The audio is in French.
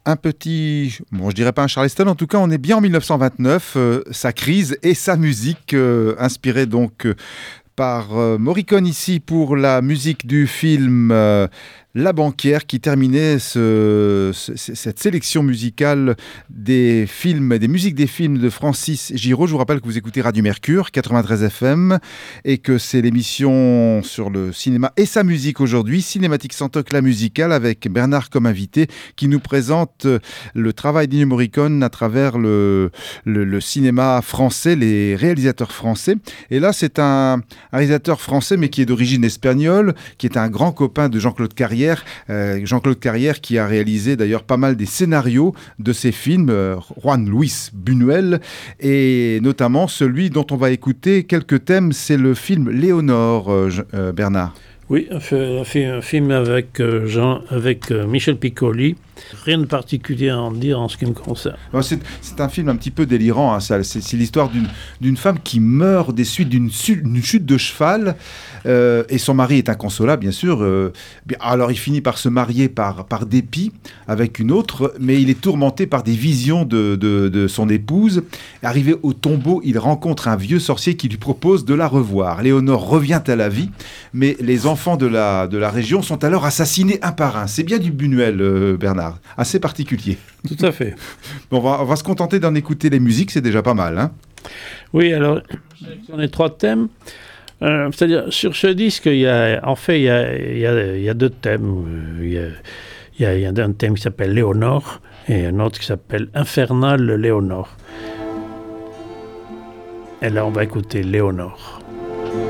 un petit, bon, je dirais pas un Charleston, en tout cas on est bien en 1929, sa crise et sa musique, inspirée donc par Morricone ici pour la musique du film La Banquière, qui terminait cette sélection musicale des films, des musiques des films de Francis Giraud. Je vous rappelle que vous écoutez Radio Mercure 93 FM et que c'est l'émission sur le cinéma et sa musique aujourd'hui, Cinématique sans toc, la musicale, avec Bernard comme invité, qui nous présente le travail d'Ennio Morricone à travers le cinéma français, les réalisateurs français. Et là, c'est un réalisateur français, mais qui est d'origine espagnole, qui est un grand copain de Jean-Claude Carrière. Jean-Claude Carrière qui a réalisé d'ailleurs pas mal des scénarios de ses films, Juan Luis Buñuel, et notamment celui dont on va écouter quelques thèmes, c'est le film Léonore, Bernard. Oui, un film avec Michel Piccoli. Rien de particulier à en dire en ce qui me concerne. C'est un film un petit peu délirant. Hein, c'est l'histoire d'une femme qui meurt des suites d'une chute de cheval. Et son mari est inconsolable, bien sûr. Alors, il finit par se marier par dépit avec une autre, mais il est tourmenté par des visions de son épouse. Arrivé au tombeau, il rencontre un vieux sorcier qui lui propose de la revoir. Léonore revient à la vie, mais les enfants de la région sont alors assassinés un par un. C'est bien du Buñuel, Bernard. Assez particulier. Tout à fait. Bon, on va se contenter d'en écouter les musiques, c'est déjà pas mal. Hein. Oui, alors, on a 3 thèmes. C'est-à-dire, sur ce disque, il y a 2 thèmes. Il y a un thème qui s'appelle Léonore et un autre qui s'appelle Infernal Léonore. Et là, on va écouter Léonore.